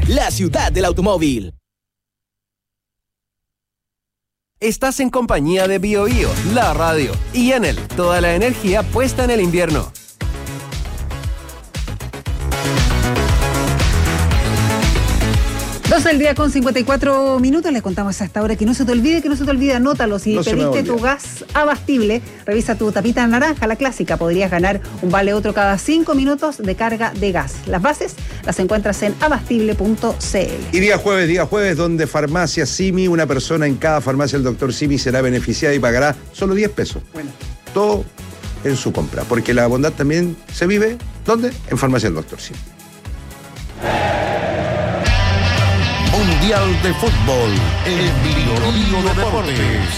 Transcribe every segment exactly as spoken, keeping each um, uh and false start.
la ciudad del automóvil. Estás en compañía de Bio Bio, la radio, y Enel, toda la energía puesta en el invierno. doce del día con cincuenta y cuatro minutos. Les contamos a esta hora que no se te olvide, que no se te olvide, anótalo. Si No se me pediste olvida. tu gas abastible, revisa tu tapita naranja, la clásica. Podrías ganar un vale otro cada cinco minutos de carga de gas. Las bases las encuentras en abastible punto c l. Y día jueves, día jueves, donde Farmacia Simi, una persona en cada farmacia del doctor Simi será beneficiada y pagará solo diez pesos. Bueno. Todo en su compra. Porque la bondad también se vive, ¿dónde? En Farmacia del doctor Simi. Mundial de Fútbol, el Bio Bio Deportes.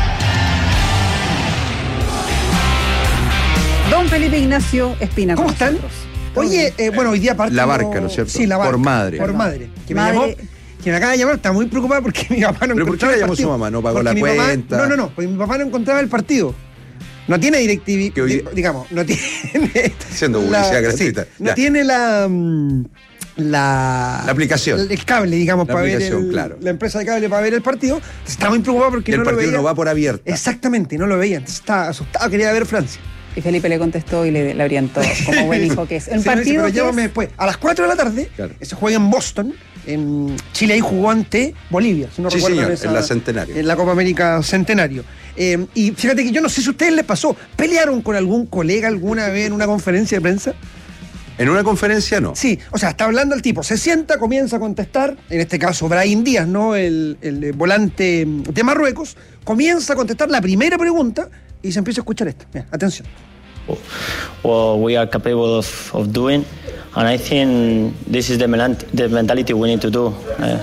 Don Felipe Ignacio Espina. ¿Cómo con están? nosotros. Oye, eh, bueno, hoy día parte. La Barca, ¿no es cierto? Sí, la Barca. Por madre. Por madre. Que me Madre. llamó, que me acaba de llamar, está muy preocupada porque mi papá no ¿Pero por qué encontraba le el llamó su partido. mamá? ¿No pagó Porque la mi mamá- cuenta? no, no, no, porque mi papá no encontraba el partido. No tiene DirecTV, Que hoy- di- digamos, no tiene. Está haciendo publicidad gratuita. no Ya. tiene la. mm, La, La aplicación. El, el cable, digamos, La para ver. aplicación, el- claro. La empresa de cable para ver el partido. Está muy preocupado porque Y el no lo partido veía. no va por abierta. Exactamente, no lo veía. Entonces estaba asustado, quería ver Francia. Y Felipe le contestó y le, le orientó, como buen hijo que es. El Sí, me dice, partido pero que llámame es- después. A las cuatro de la tarde, Claro. se juega en Boston. En Chile ahí jugó ante Bolivia, si no Sí, recuerdo señor, esa- en la Centenario. En la Copa América Centenario. Eh, y fíjate que yo no sé si a ustedes les pasó. ¿Pelearon con algún colega alguna vez en una conferencia de prensa? En una conferencia no. Sí, o sea, está hablando el tipo, se sienta, comienza a contestar, en este caso Brahim Díaz, ¿no? El, el volante de Marruecos, comienza a contestar la primera pregunta y se empieza a escuchar esto. Mira, atención. what we are capable of, of doing, and I think this is the, melant- the mentality we need to do. Uh,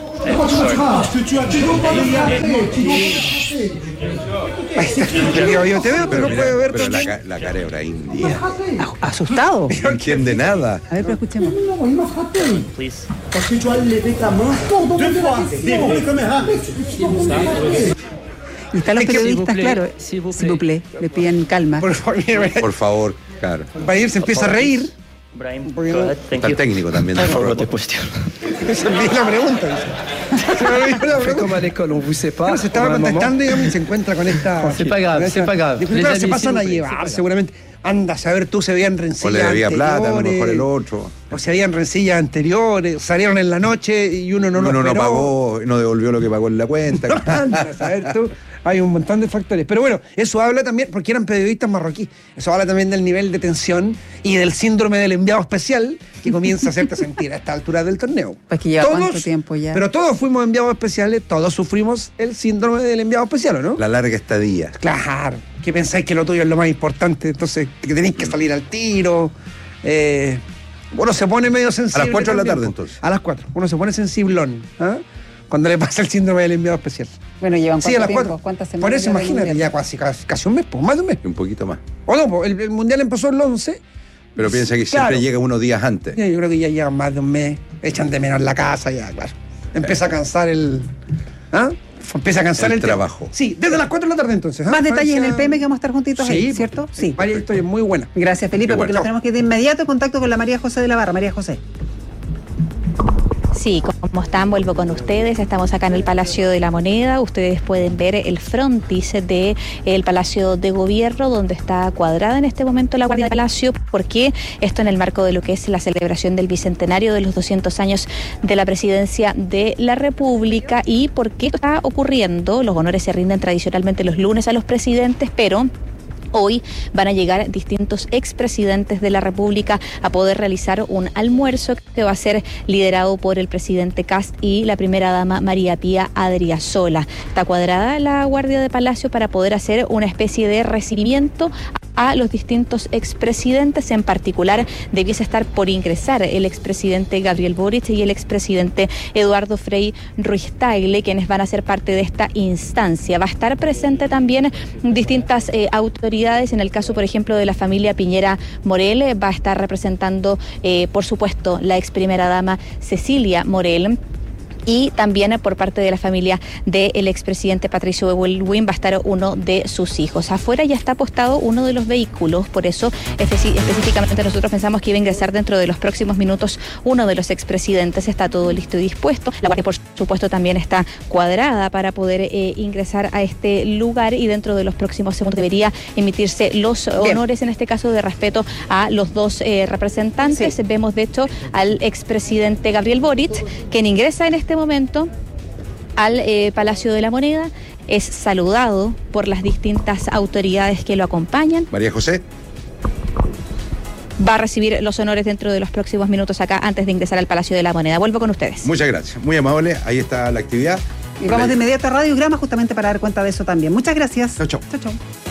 Ahí está, te veo, yo te veo, pero, no mira, puedo ver pero la, también. ca- la cara india. asustado. No entiende nada. A ver, pero escuchemos. please. Y están los Es que- periodistas, claro. S'il vous plaît. S'il vous plaît, le piden calma. Por favor, mira, mira. Por favor, claro. Brahim se empieza a reír. Brahim, Porque go no- ahead. Thank Está you. el técnico también. I de forgot the Marruecos. question. Se olvidó la pregunta. dice. Se me olvidó la Comme pregunta. à l'école, on vous sépare. Claro, se estaba pendant un moment. contestando digamos, y se encuentra con esta. C'est pas grave, con esta- c'est pas grave. Dijo, Les claro, se amis, pasan s'il a vous plaît, llevar, c'est pas grave. seguramente. Anda a saber tú, se veían rencillas. O le debía plata, a lo anteriores, mejor el otro. O se habían rencillas anteriores, salieron en la noche y uno no lo Uno no esperó. pagó, no devolvió lo que pagó en la cuenta. Anda a saber tú. Hay un montón de factores. Pero bueno, eso habla también, porque eran periodistas marroquíes, eso habla también del nivel de tensión y del síndrome del enviado especial que comienza a hacerte sentir a esta altura del torneo. Pues que lleva cuánto tiempo ya. Pero todos fuimos enviados especiales, todos sufrimos el síndrome del enviado especial, ¿o no? La larga estadía. Claro, que pensáis que lo tuyo es lo más importante, entonces que tenéis que salir al tiro. Eh, uno se pone medio sensible. A las cuatro de la también, tarde, po. entonces. A las cuatro. Uno se pone sensiblón. ¿Ah? Cuando le pasa el síndrome del enviado especial. Bueno, llevan Sí, cuánto a las tiempo, cuatro. cuántas semanas. Por eso ya del imagínate, Mundial? ya casi, casi, casi un mes, pues, más de un mes. Y un poquito más. O no, po, el, el mundial empezó el once. Pero piensa que Claro. siempre llega unos días antes. Ya, yo creo que ya llevan más de un mes. Echan de menos la casa, ya, claro. Empieza a cansar el. ¿Ah? Empieza a cansar El el, tema. trabajo. Sí, desde las cuatro de la tarde entonces. ¿ah? Más detalles en Francia- el P M que vamos a estar juntitos Sí, ahí, ¿cierto? Sí. Varias historias muy buenas. Gracias, Felipe, Qué porque bueno. nos tenemos que ir de inmediato en contacto con la María José de la Barra. María José. Sí, ¿cómo están? Vuelvo con ustedes. Estamos acá en el Palacio de la Moneda. Ustedes pueden ver el frontis del Palacio de Gobierno, donde está cuadrada en este momento la Guardia del Palacio, porque esto en el marco de lo que es la celebración del bicentenario de los doscientos años de la presidencia de la República. ¿Y por qué esto está ocurriendo? Los honores se rinden tradicionalmente los lunes a los presidentes, pero hoy van a llegar distintos expresidentes de la República a poder realizar un almuerzo que va a ser liderado por el presidente Kast y la primera dama María Pía Adriasola. Está cuadrada la Guardia de Palacio para poder hacer una especie de recibimiento a los distintos expresidentes. En particular, debiese estar por ingresar el expresidente Gabriel Boric y el expresidente Eduardo Frei Ruiz-Tagle, quienes van a ser parte de esta instancia. Va a estar presente también distintas eh, autoridades. En el caso, por ejemplo, de la familia Piñera Morel, va a estar representando, eh, por supuesto, la ex primera dama Cecilia Morel. y también por parte de la familia del expresidente Patricio Aylwin va a estar uno de sus hijos. Afuera ya está apostado uno de los vehículos, por eso espe- específicamente nosotros pensamos que iba a ingresar dentro de los próximos minutos uno de los expresidentes. Está todo listo y dispuesto. La guardia, por supuesto, también está cuadrada para poder eh, ingresar a este lugar, y dentro de los próximos segundos debería emitirse los Bien. honores, en este caso de respeto a los dos eh, representantes. Sí. Vemos de hecho al expresidente Gabriel Boric, quien ingresa en este momento al eh, Palacio de la Moneda, es saludado por las distintas autoridades que lo acompañan. María José. Va a recibir los honores dentro de los próximos minutos acá antes de ingresar al Palacio de la Moneda. Vuelvo con ustedes. Muchas gracias, muy amable, ahí está la actividad. Y vamos de inmediato a Radio Grama justamente para dar cuenta de eso también. Muchas gracias. Chau, chau. Chau, chau.